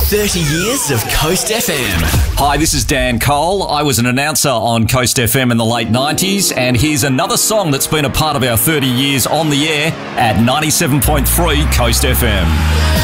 30 years of Coast FM. Hi, this is Dan Cole. I was an announcer on Coast FM in the late 90s, and here's another song that's been a part of our 30 years on the air at 97.3 Coast FM.